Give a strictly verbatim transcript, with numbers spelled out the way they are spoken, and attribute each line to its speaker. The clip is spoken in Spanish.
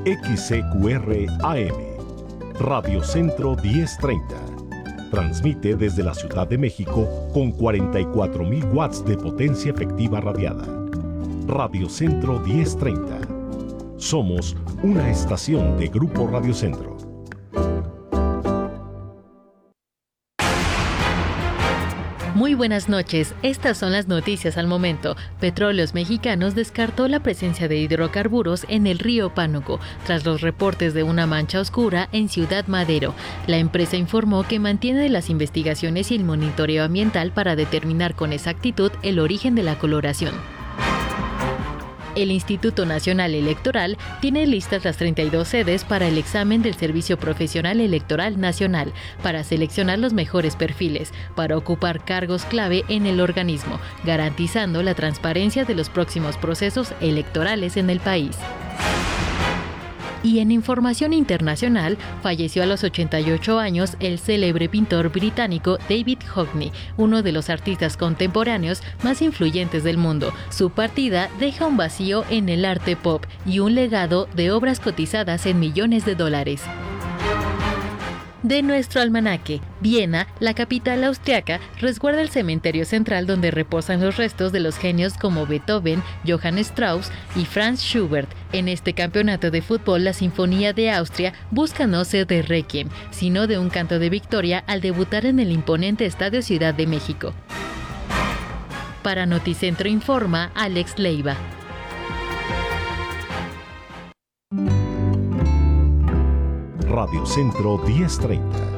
Speaker 1: X C Q R A M, Radio Centro diez treinta. Transmite desde la Ciudad de México con cuarenta y cuatro mil watts de potencia efectiva radiada. Radio Centro diez treinta. Somos una estación de Grupo Radio Centro.
Speaker 2: Muy buenas noches, estas son las noticias al momento. Petróleos Mexicanos descartó la presencia de hidrocarburos en el río Pánuco, tras los reportes de una mancha oscura en Ciudad Madero. La empresa informó que mantiene las investigaciones y el monitoreo ambiental para determinar con exactitud el origen de la coloración. El Instituto Nacional Electoral tiene listas las treinta y dos sedes para el examen del Servicio Profesional Electoral Nacional, para seleccionar los mejores perfiles, para ocupar cargos clave en el organismo, garantizando la transparencia de los próximos procesos electorales en el país. Y en información internacional, falleció a los ochenta y ocho años el célebre pintor británico David Hockney, uno de los artistas contemporáneos más influyentes del mundo. Su partida deja un vacío en el arte pop y un legado de obras cotizadas en millones de dólares. De nuestro almanaque, Viena, la capital austriaca, resguarda el cementerio central donde reposan los restos de los genios como Beethoven, Johann Strauss y Franz Schubert. En este campeonato de fútbol, la Sinfonía de Austria busca no ser de Requiem, sino de un canto de victoria al debutar en el imponente Estadio Ciudad de México. Para Noticentro informa Alex Leiva.
Speaker 1: Radio Centro diez treinta.